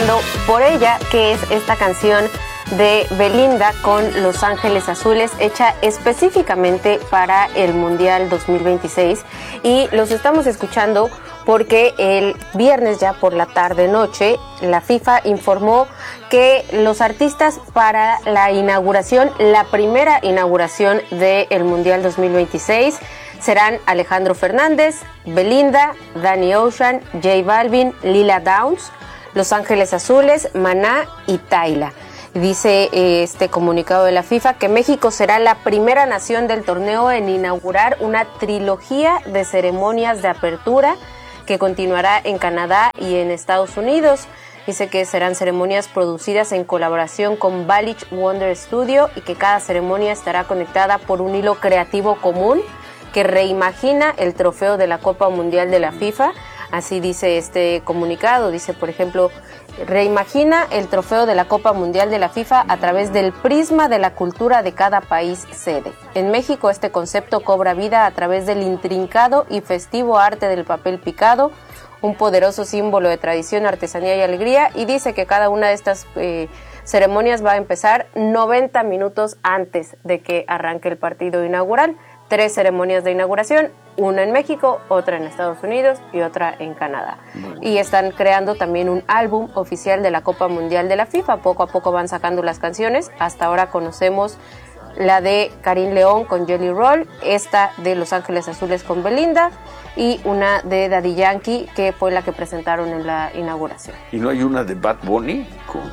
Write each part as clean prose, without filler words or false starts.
preguntando por ella, que es esta canción de Belinda con Los Ángeles Azules, hecha específicamente para el Mundial 2026. Y los estamos escuchando porque el viernes ya por la tarde-noche, la FIFA informó que los artistas para la inauguración, la primera inauguración del Mundial 2026, serán Alejandro Fernández, Belinda, Danny Ocean, J Balvin, Lila Downs, Los Ángeles Azules, Maná y Tayla. Dice este comunicado de la FIFA que México será la primera nación del torneo en inaugurar una trilogía de ceremonias de apertura que continuará en Canadá y en Estados Unidos. Dice que serán ceremonias producidas en colaboración con Balich Wonder Studio y que cada ceremonia estará conectada por un hilo creativo común que reimagina el trofeo de la Copa Mundial de la FIFA. Así dice este comunicado. Dice, por ejemplo, reimagina el trofeo de la Copa Mundial de la FIFA a través del prisma de la cultura de cada país sede. En México este concepto cobra vida a través del intrincado y festivo arte del papel picado, un poderoso símbolo de tradición, artesanía y alegría, y dice que cada una de estas ceremonias va a empezar 90 minutos antes de que arranque el partido inaugural. 3 ceremonias de inauguración, una en México, otra en Estados Unidos y otra en Canadá. Y están creando también un álbum oficial de la Copa Mundial de la FIFA. Poco a poco van sacando las canciones. Hasta ahora conocemos la de Karim León con Jelly Roll, esta de Los Ángeles Azules con Belinda y una de Daddy Yankee, que fue la que presentaron en la inauguración. ¿Y no hay una de Bad Bunny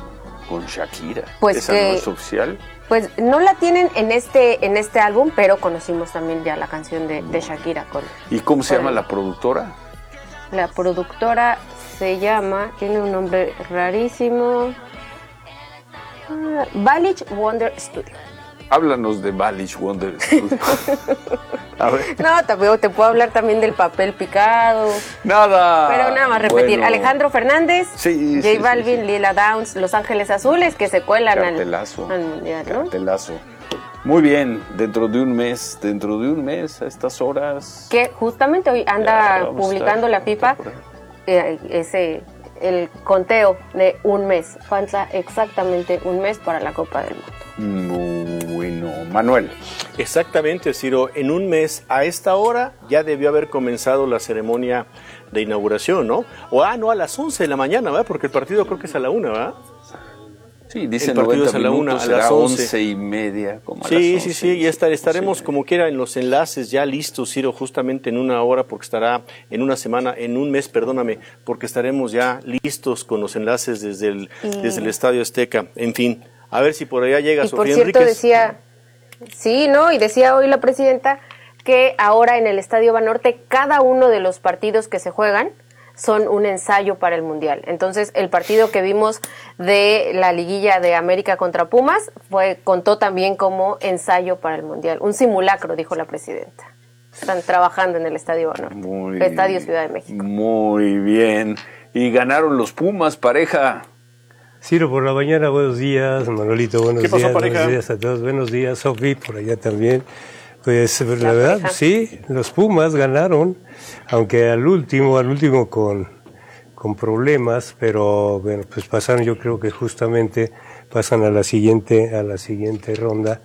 con Shakira? Pues ¿esa no es oficial? Pues no la tienen en este álbum, pero conocimos también ya la canción de Shakira con. ¿Y cómo se llama la productora? La productora se llama, tiene un nombre rarísimo, Balich Wonder Studio. Háblanos de Balich Wonder Studio. A ver. No, te puedo hablar también del papel picado. Nada. Pero nada más repetir. Bueno. Alejandro Fernández, sí, J Balvin, sí. Lila Downs, Los Ángeles Azules, que se cuelan al Mundial, ¿no? Cartelazo. Muy bien, dentro de un mes, a estas horas. Que justamente hoy anda publicando la FIFA el conteo de un mes. Falta exactamente un mes para la Copa del Mundo. Bueno, Manuel. Exactamente, Ciro. En un mes, a esta hora, ya debió haber comenzado la ceremonia de inauguración, ¿no? No, a las 11 de la mañana, ¿verdad? Porque el partido creo que es a la 1, ¿verdad? Sí, dice 90 minutos, será 11:30. Como a las 11, sí, y estaremos como quiera en los enlaces ya listos, Ciro, justamente en una hora, porque estará en un mes, porque estaremos ya listos con los enlaces desde el Estadio Azteca. En fin, a ver si por allá llega Sofía Enríquez. Por cierto, decía hoy la presidenta que ahora en el Estadio Banorte cada uno de los partidos que se juegan son un ensayo para el Mundial. Entonces, el partido que vimos de la liguilla de América contra Pumas contó también como ensayo para el Mundial. Un simulacro, dijo la presidenta. Están trabajando en el Estadio Banorte, Estadio Ciudad de México. Muy bien. Y ganaron los Pumas, pareja. Ciro por la mañana, buenos días. Manolito, buenos días. ¿Qué pasó, pareja? Buenos días a todos. Buenos días, Sofi, por allá también. Pues la verdad, pareja. Sí, los Pumas ganaron, aunque al último con problemas, pero bueno, pues pasaron, yo creo que justamente pasan a la siguiente ronda,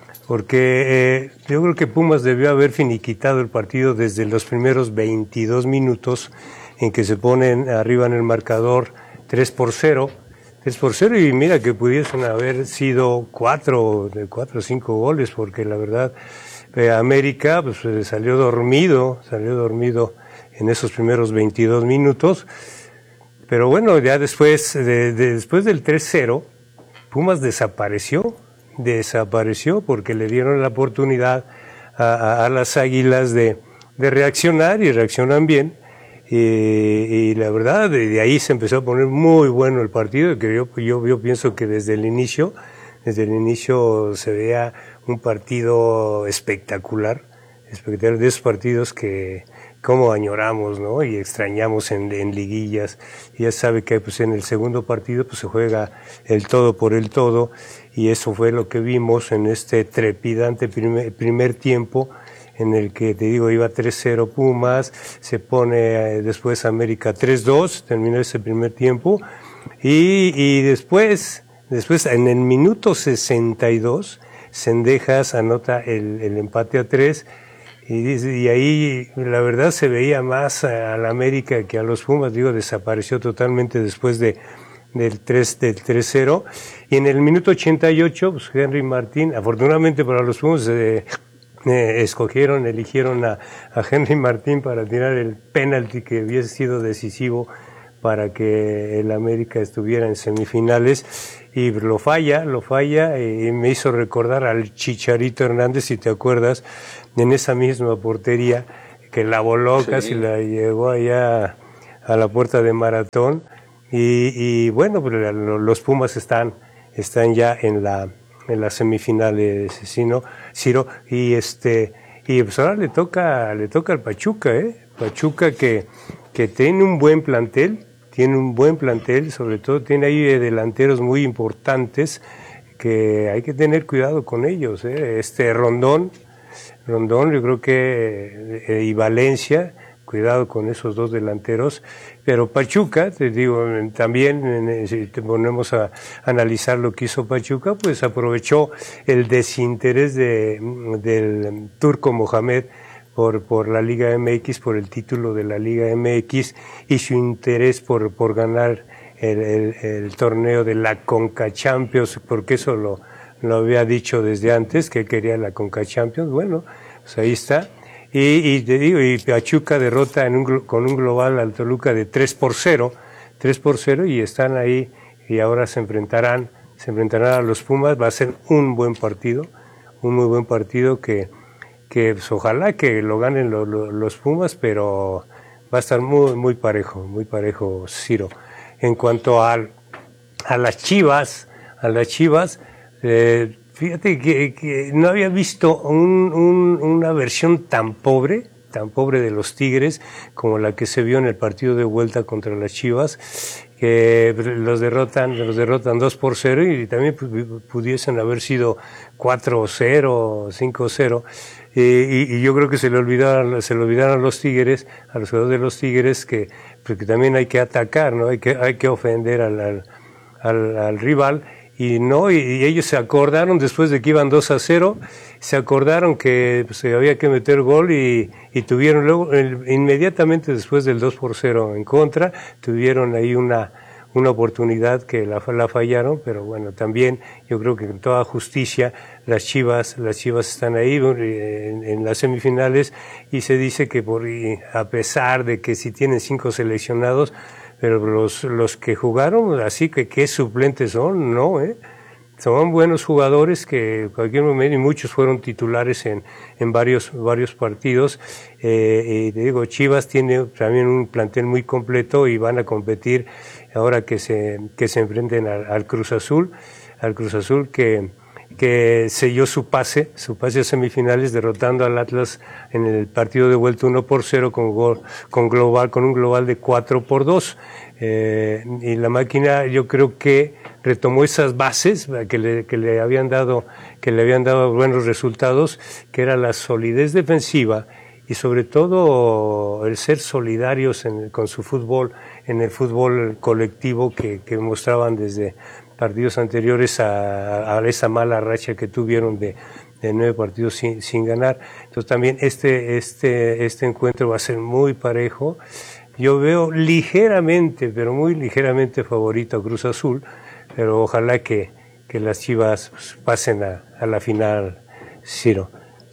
porque yo creo que Pumas debió haber finiquitado el partido desde los primeros 22 minutos en que se ponen arriba en el marcador 3-0, y mira que pudiesen haber sido 4 o 5 goles, porque la verdad América pues salió dormido en esos primeros 22 minutos, pero bueno, ya después del 3-0, Pumas desapareció porque le dieron la oportunidad a las Águilas de reaccionar, y reaccionan bien, y la verdad de ahí se empezó a poner muy bueno el partido, que yo pienso que desde el inicio se veía un partido espectacular, de esos partidos que como añoramos, ¿no? Y extrañamos en liguillas. Y ya sabe que pues en el segundo partido pues se juega el todo por el todo, y eso fue lo que vimos en este trepidante primer tiempo, en el que te digo iba 3-0 Pumas, se pone después América 3-2, terminó ese primer tiempo, Y después en el minuto 62, Cendejas anota el empate a 3, y ahí la verdad se veía más al América que a los Pumas. Desapareció totalmente después del 3-0. Y en el minuto 88, pues Henry Martín, afortunadamente para los Pumas, eligieron a Henry Martín para tirar el penalti que hubiese sido decisivo para que el América estuviera en semifinales, y lo falla, y me hizo recordar al Chicharito Hernández, si te acuerdas, en esa misma portería, que la voló, casi la llevó allá a la puerta de Maratón, y bueno, pues los Pumas están ya en las semifinales, Ciro, y pues ahora le toca al Pachuca, Pachuca que tiene un buen plantel, sobre todo tiene ahí delanteros muy importantes que hay que tener cuidado con ellos, Rondón, yo creo que, y Valencia, cuidado con esos dos delanteros. Pero Pachuca, te digo, también si te ponemos a analizar lo que hizo Pachuca, pues aprovechó el desinterés del turco Mohamed por la Liga MX, por el título de la Liga MX, y su interés por ganar el torneo de la Conca Champions, porque eso lo había dicho desde antes, que quería la Conca Champions. Bueno, pues ahí está. Y te digo, y Pachuca derrota con un global al Toluca de 3-0, y están ahí, y ahora se enfrentarán a los Pumas. Va a ser un buen partido, un muy buen partido que pues, ojalá que lo ganen los Pumas, pero va a estar muy parejo, Ciro. En cuanto a las Chivas, fíjate que no había visto una versión tan pobre de los Tigres como la que se vio en el partido de vuelta contra las Chivas, que los derrotan 2-0, y también pudiesen haber sido 4-0, 5-0. Y yo creo que se le olvidaron a los Tigres, a los jugadores de los Tigres, porque también hay que atacar, ¿no? Hay que ofender al rival. Y ellos se acordaron, después de que iban 2-0, se acordaron que pues, había que meter gol, y tuvieron luego, inmediatamente después del 2-0 en contra, tuvieron ahí una oportunidad que la fallaron. Pero bueno, también yo creo que con toda justicia las Chivas están ahí en las semifinales, y se dice que a pesar de que si tienen 5 seleccionados, pero los que jugaron, así que qué suplentes son, ¿no? Son buenos jugadores que en cualquier momento, y muchos fueron titulares en varios partidos. Y te digo, Chivas tiene también un plantel muy completo, y van a competir ahora que se enfrenten al Cruz Azul que selló su pase a semifinales, derrotando al Atlas en el partido de vuelta 1-0 con un global de 4-2. Y la máquina, yo creo que retomó esas bases que le habían dado buenos resultados, que era la solidez defensiva, y sobre todo el ser solidarios con su fútbol, en el fútbol colectivo que mostraban desde partidos anteriores a esa mala racha que tuvieron de 9 partidos sin ganar. Entonces también este encuentro va a ser muy parejo. Yo veo ligeramente, pero muy ligeramente favorito a Cruz Azul, pero ojalá que las Chivas pasen a la final, Ciro.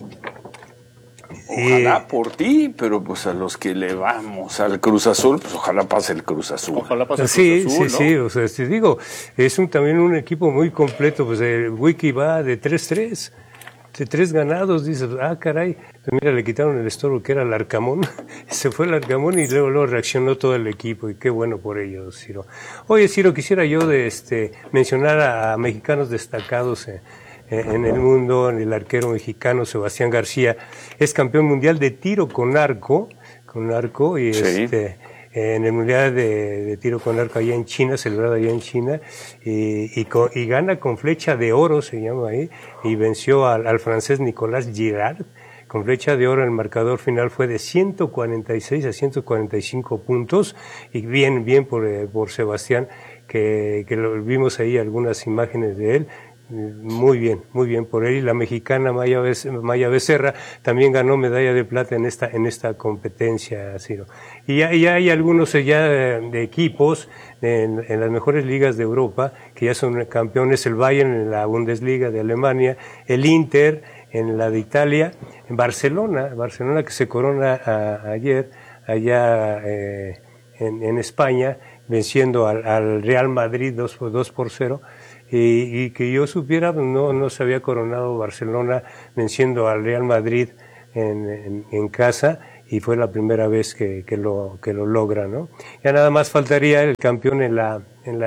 Ojalá por ti, pero pues a los que le vamos al Cruz Azul, pues ojalá pase el Cruz Azul. Ojalá pase el Cruz Azul, ¿no? Sí, o sea, te digo, es también un equipo muy completo, pues el Wiki va de 3-3, de 3 ganados, dices, caray, pues mira, le quitaron el estorbo que era el Arcamón, se fue el Arcamón, y luego reaccionó todo el equipo, y qué bueno por ellos, Ciro. Oye, Ciro, quisiera yo mencionar a mexicanos destacados en el mundo. El arquero mexicano Sebastián García es campeón mundial de tiro con arco, y sí. En el mundial de tiro con arco allá en China, celebrado allá en China, y gana con flecha de oro, se llama ahí, y venció al francés Nicolas Girard con flecha de oro. El marcador final fue de 146 a 145 puntos, y bien por Sebastián, que lo vimos ahí algunas imágenes de él. Muy bien por él. Y la mexicana Maya Becerra también ganó medalla de plata en esta competencia, Ciro. Y ya hay algunos de equipos en las mejores ligas de Europa que ya son campeones: el Bayern en la Bundesliga de Alemania, el Inter en la de Italia, en Barcelona que se corona ayer allá en España, venciendo al Real Madrid 2-0. Y que yo supiera, no se había coronado Barcelona venciendo al Real Madrid en casa, y fue la primera vez que lo logra, ¿no? Ya nada más faltaría el campeón en la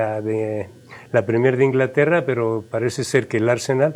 Premier de Inglaterra, pero parece ser que el Arsenal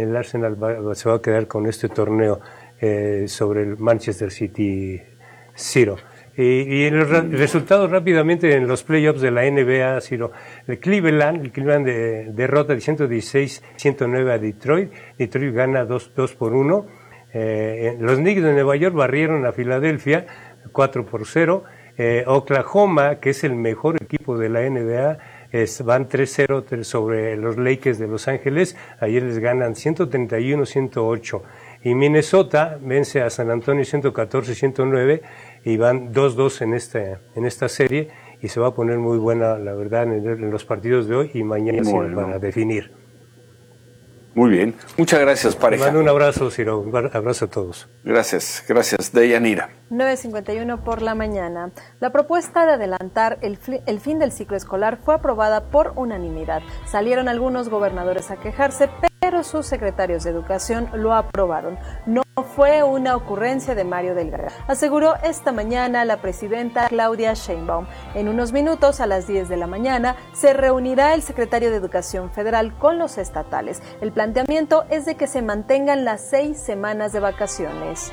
se va a quedar con este torneo sobre el Manchester City, Ciro. Y los resultados rápidamente en los playoffs de la NBA, Ciro. El Cleveland derrota de 116-109 a Detroit. Detroit gana 2-1. Los Knicks de Nueva York barrieron a Filadelfia 4-0. Oklahoma, que es el mejor equipo de la NBA, van 3-0 sobre los Lakers de Los Ángeles. Ayer les ganan 131-108. Y Minnesota vence a San Antonio 114-109 y van 2-2 en esta serie, y se va a poner muy buena, la verdad, en los partidos de hoy y mañana para definir. Muy bien. Muchas gracias, pareja. Te mando un abrazo, Ciro. Un abrazo a todos. Gracias. Deyanira. 9:51 por la mañana. La propuesta de adelantar el fin del ciclo escolar fue aprobada por unanimidad. Salieron algunos gobernadores a quejarse, pero sus secretarios de Educación lo aprobaron. No fue una ocurrencia de Mario Delgado, aseguró esta mañana la presidenta Claudia Sheinbaum. En unos minutos, a las 10 de la mañana, se reunirá el secretario de Educación Federal con los estatales. El planteamiento es de que se mantengan las 6 semanas de vacaciones.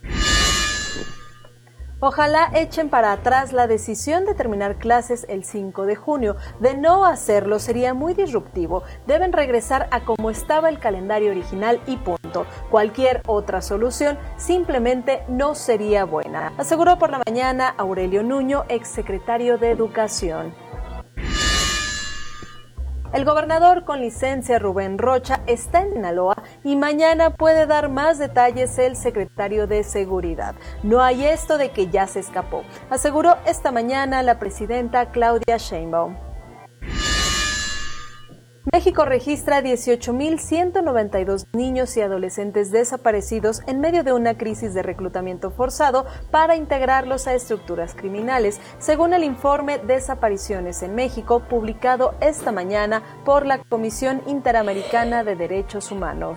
Ojalá echen para atrás la decisión de terminar clases el 5 de junio. De no hacerlo sería muy disruptivo. Deben regresar a como estaba el calendario original y punto. Cualquier otra solución simplemente no sería buena, aseguró por la mañana Aurelio Nuño, exsecretario de Educación. El gobernador con licencia Rubén Rocha está en Sinaloa y mañana puede dar más detalles el secretario de Seguridad. No hay esto de que ya se escapó, aseguró esta mañana la presidenta Claudia Sheinbaum. México registra 18.192 niños y adolescentes desaparecidos en medio de una crisis de reclutamiento forzado para integrarlos a estructuras criminales, según el informe Desapariciones en México, publicado esta mañana por la Comisión Interamericana de Derechos Humanos.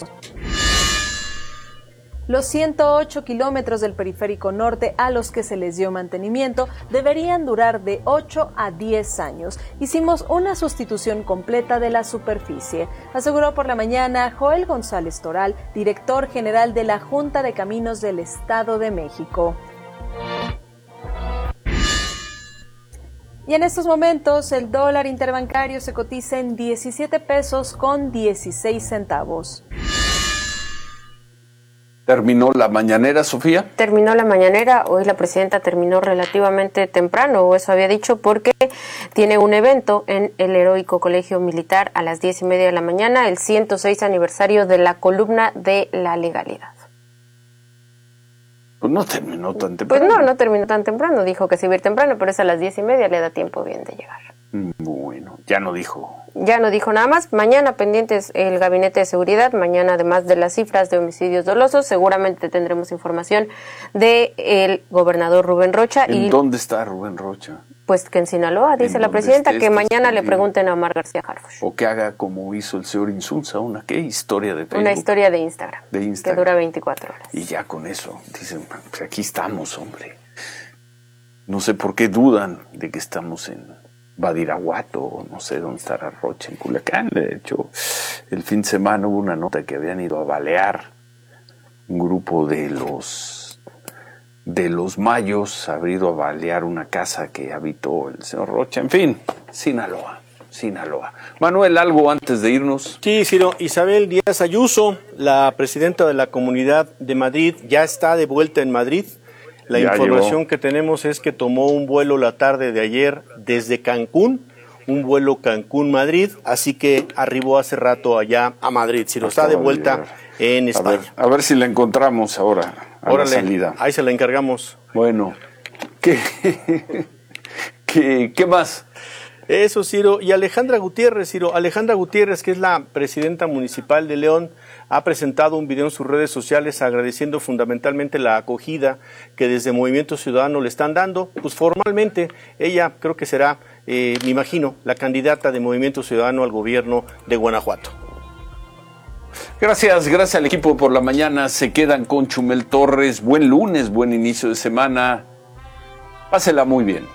Los 108 kilómetros del periférico norte a los que se les dio mantenimiento deberían durar de 8 a 10 años. Hicimos una sustitución completa de la superficie, aseguró por la mañana Joel González Toral, director general de la Junta de Caminos del Estado de México. Y en estos momentos el dólar interbancario se cotiza en 17 pesos con 16 centavos. ¿Terminó la mañanera, Sofía? Terminó la mañanera. Hoy la presidenta terminó relativamente temprano, o eso había dicho, porque tiene un evento en el Heroico Colegio Militar a las 10:30 de la mañana, el 106 aniversario de la columna de la legalidad. Pues no terminó tan temprano. Pues no terminó tan temprano. Dijo que se iba a ir temprano, pero es a las 10:30, le da tiempo bien de llegar. Bueno, ya no dijo. Ya no dijo nada más. Mañana pendientes el Gabinete de Seguridad. Mañana, además de las cifras de homicidios dolosos, seguramente tendremos información del gobernador Rubén Rocha. ¿Dónde está Rubén Rocha? Pues que en Sinaloa, dice la presidenta, que mañana le pregunten a Omar García Harfuch. O que haga como hizo el señor Insulza, ¿qué historia de Facebook? Una historia de Instagram. Que dura 24 horas. Y ya con eso, dicen, pues aquí estamos, hombre. No sé por qué dudan de que estamos en Badiraguato, o no sé dónde estará Rocha, en Culiacán. De hecho, el fin de semana hubo una nota que habían ido a balear un grupo de los Mayos, ha ido a balear una casa que habitó el señor Rocha. En fin, Sinaloa. Manuel, ¿algo antes de irnos? Sí, Ciro. Isabel Díaz Ayuso, la presidenta de la Comunidad de Madrid, ya está de vuelta en Madrid. La información que tenemos es que tomó un vuelo la tarde de ayer desde Cancún, un vuelo Cancún-Madrid, así que arribó hace rato allá a Madrid. Ciro, está de vuelta en España. A ver si la encontramos ahora a la salida. Ahí se la encargamos. Bueno, ¿qué más? Eso, Ciro. Y Alejandra Gutiérrez, que es la presidenta municipal de León, ha presentado un video en sus redes sociales agradeciendo fundamentalmente la acogida que desde Movimiento Ciudadano le están dando. Pues formalmente ella creo que será, me imagino, la candidata de Movimiento Ciudadano al gobierno de Guanajuato. Gracias al equipo por la mañana. Se quedan con Chumel Torres. Buen lunes, buen inicio de semana. Pásela muy bien.